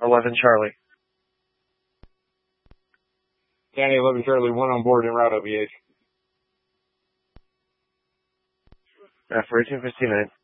11 Charlie. Danny 11 Charlie, 1 on board en route OVH. For 1859.